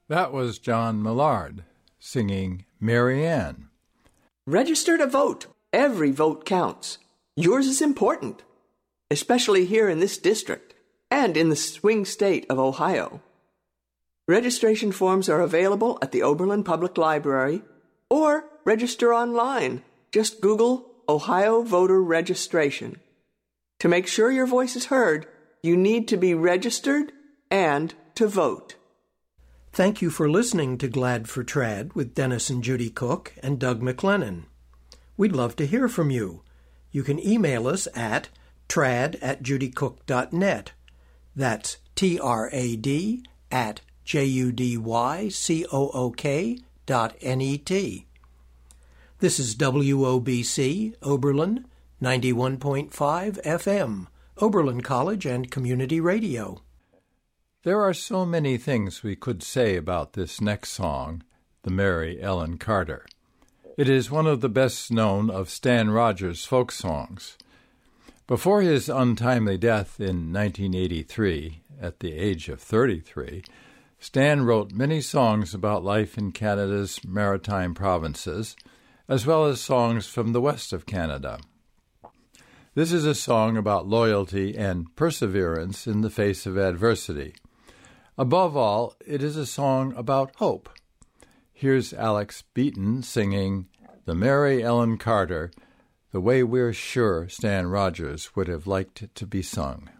That was John Millard singing Mary Ann. Register to vote. Every vote counts. Yours is important, especially here in this district and in the swing state of Ohio. Registration forms are available at the Oberlin Public Library or register online. Just Google Ohio Voter Registration. To make sure your voice is heard, you need to be registered and to vote. Thank you for listening to Glad for Trad with Dennis and Judy Cook and Doug McLennan. We'd love to hear from you. You can email us at trad@judycook.net. That's trad@judycook.net. This is WOBC, Oberlin, 91.5 FM, Oberlin College and Community Radio. There are so many things we could say about this next song, the Mary Ellen Carter. It is one of the best known of Stan Rogers' folk songs. Before his untimely death in 1983, at the age of 33, Stan wrote many songs about life in Canada's maritime provinces, as well as songs from the west of Canada. This is a song about loyalty and perseverance in the face of adversity. Above all, it is a song about hope. Here's Alex Beaton singing the Mary Ellen Carter, the way we're sure Stan Rogers would have liked it to be sung.